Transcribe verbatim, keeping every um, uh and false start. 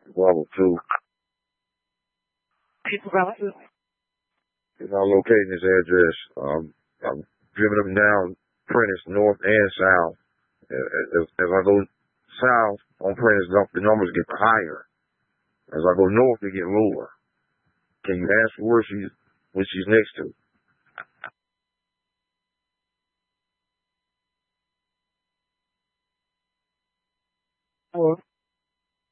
level two. People relative. If I'm locating this address, um, I'm driven up and down Prentice, north and south. As, as I go south on Prentice, the numbers get higher. As I go north, they get lower. Can you ask where she's, what she's next to? Or